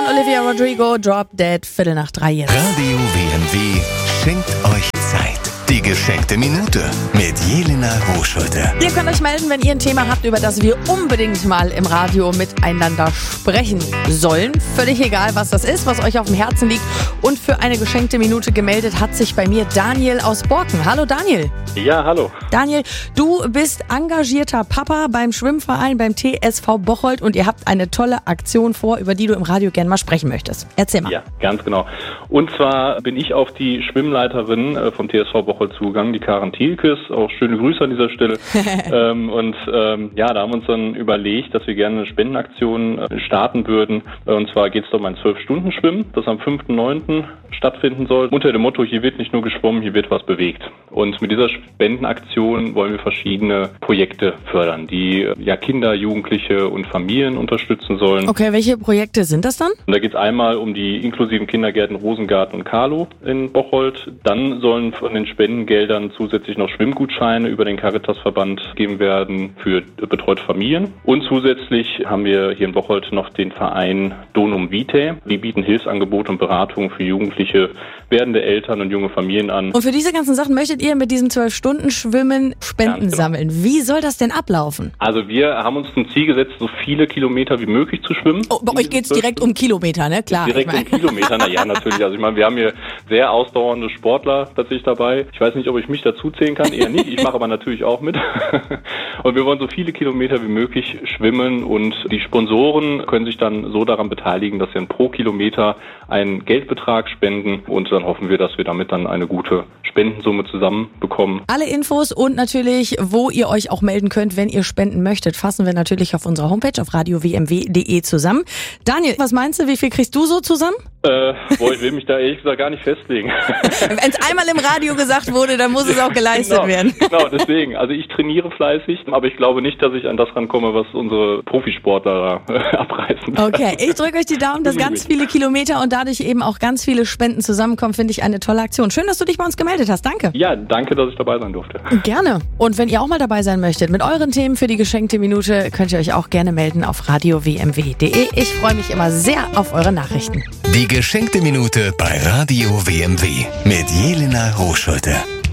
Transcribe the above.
Olivia Rodrigo, Drop Dead, 2:45 jetzt. Radio WMW schenkt euch Zeit. Die geschenkte Minute mit Jelena Rohschulte. Ihr könnt euch melden, wenn ihr ein Thema habt, über das wir unbedingt mal im Radio miteinander sprechen sollen. Völlig egal, was das ist, was euch auf dem Herzen liegt. Und für eine geschenkte Minute gemeldet hat sich bei mir Daniel aus Borken. Hallo Daniel. Ja, hallo. Daniel, du bist engagierter Papa beim Schwimmverein, beim TSV Bocholt und ihr habt eine tolle Aktion vor, über die du im Radio gerne mal sprechen möchtest. Erzähl mal. Ja, ganz genau. Und zwar bin ich auf die Schwimmleiterin vom TSV Bocholt zugegangen, die Karen Thielkes. Auch schöne Grüße an dieser Stelle. Da haben wir uns dann überlegt, dass wir gerne eine Spendenaktion starten würden. Und zwar geht es um ein 12-Stunden-Schwimmen, das am 5.9. stattfinden soll. Unter dem Motto, hier wird nicht nur geschwommen, hier wird was bewegt. Und mit dieser Spendenaktion wollen wir verschiedene Projekte fördern, die Kinder, Jugendliche und Familien unterstützen sollen. Okay, welche Projekte sind das dann? Und da geht es einmal um die inklusiven Kindergärten Rosengarten und Carlo in Bocholt. Dann sollen von den Spendengeldern zusätzlich noch Schwimmgutscheine über den Caritasverband gegeben werden für betreute Familien. Und zusätzlich haben wir hier in Bocholt noch den Verein Donum Vitae. Die bieten Hilfsangebote und Beratungen für Jugendliche, werdende Eltern und junge Familien an. Und für diese ganzen Sachen möchtet ihr mit diesem 12-Stunden-Schwimmen Spenden sammeln. Wie soll das denn ablaufen? Also wir haben uns zum Ziel gesetzt, so viele Kilometer wie möglich zu schwimmen. Oh, bei euch geht es direkt um Kilometer, ne? Klar. Direkt um Kilometer, na ja, natürlich. Also ich meine, wir haben hier sehr ausdauernde Sportler tatsächlich dabei. Ich weiß nicht, ob ich mich dazu zählen kann, eher nicht. Ich mache aber natürlich auch mit. Und wir wollen so viele Kilometer wie möglich schwimmen und die Sponsoren können sich dann so daran beteiligen, dass sie dann pro Kilometer einen Geldbetrag spenden und dann hoffen wir, dass wir damit dann eine gute Spendensumme zusammenbekommen. Alle Infos und natürlich, wo ihr euch auch melden könnt, wenn ihr spenden möchtet, fassen wir natürlich auf unserer Homepage auf radiowmw.de zusammen. Daniel, was meinst du, wie viel kriegst du so zusammen? Ich will mich da ehrlich gesagt gar nicht festlegen. Wenn es einmal im Radio gesagt wurde, dann muss es auch geleistet werden. Genau, deswegen. Also ich trainiere fleißig, aber ich glaube nicht, dass ich an das rankomme, was unsere Profisportler abreißen. Okay, ich drücke euch die Daumen, dass ganz viele Kilometer und dadurch eben auch ganz viele Spenden zusammenkommen, finde ich eine tolle Aktion. Schön, dass du dich bei uns gemeldet hast. Danke. Ja, danke, dass ich dabei sein durfte. Gerne. Und wenn ihr auch mal dabei sein möchtet mit euren Themen für die geschenkte Minute, könnt ihr euch auch gerne melden auf radiowmw.de. Ich freue mich immer sehr auf eure Nachrichten. Die geschenkte Minute bei Radio WMW mit Jelena Rohschulte.